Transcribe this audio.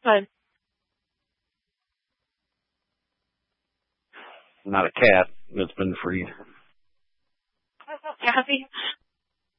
Good. Not a cat that's been freed. Kathy.